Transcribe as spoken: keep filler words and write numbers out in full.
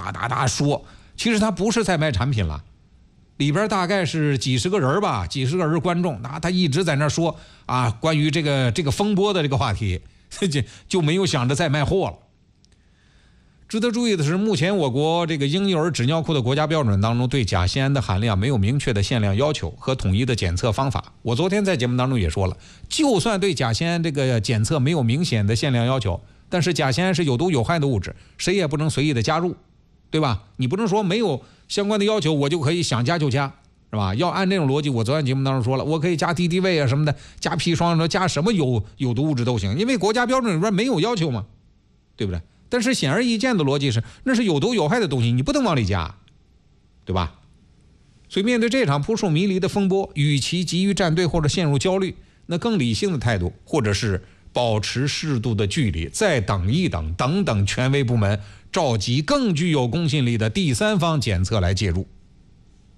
哒哒哒说，其实他不是在卖产品了，里边大概是几十个人吧，几十个人观众，那他一直在那说啊，关于这个这个风波的这个话题，就就没有想着再卖货了。值得注意的是，目前我国这个婴幼儿纸尿裤的国家标准当中，对甲酰胺的含量没有明确的限量要求和统一的检测方法。我昨天在节目当中也说了，就算对甲酰胺这个检测没有明显的限量要求，但是甲酰胺是有毒有害的物质，谁也不能随意的加入，对吧？你不能说没有相关的要求，我就可以想加就加，是吧？要按这种逻辑，我昨天节目当中说了，我可以加敌敌畏啊什么的，加砒霜，加什么有有毒物质都行，因为国家标准里边没有要求嘛，对不对？但是显而易见的逻辑是，那是有毒有害的东西，你不能往里加，对吧？所以面对这场扑朔迷离的风波，与其急于站队或者陷入焦虑，那更理性的态度，或者是保持适度的距离，再等一等，等等权威部门召集更具有公信力的第三方检测来介入。